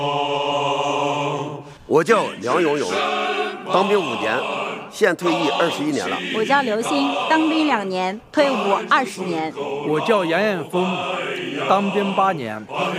我叫梁永永，当兵5年，现退役21年了。 我叫刘星，当兵2年，退伍20年。 我叫杨艳峰，当兵8年，